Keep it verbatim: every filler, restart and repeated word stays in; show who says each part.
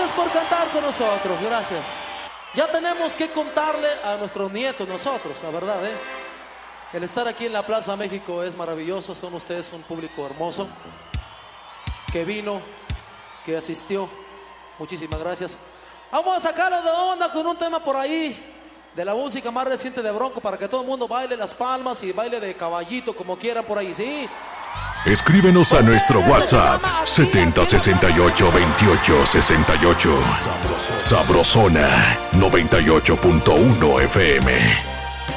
Speaker 1: Gracias por cantar con nosotros, gracias. Ya tenemos que contarle a nuestros nietos nosotros, la verdad, ¿eh? El estar aquí en la Plaza México es maravilloso. Son ustedes un público hermoso que vino, que asistió. Muchísimas gracias. Vamos a sacarlo de onda con un tema por ahí de la música más reciente de Bronco, para que todo el mundo baile las palmas y baile de caballito como quieran por ahí, ¿sí?
Speaker 2: Escríbenos a nuestro WhatsApp setenta sesenta y ocho veintiocho sesenta y ocho. Sabrosona noventa y ocho punto uno F M.